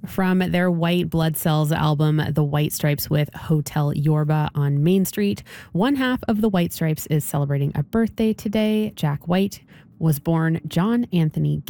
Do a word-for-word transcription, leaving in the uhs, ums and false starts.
From their White Blood Cells album, The White Stripes with Hotel Yorba on Main Street. One half of the White Stripes is celebrating a birthday today. Jack White was born John Anthony